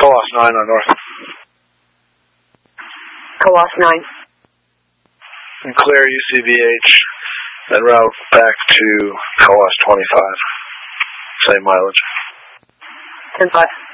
Coas 9 on north. Coas 9. And clear UCVH, then route back to Coas 25. Same mileage. 10-5.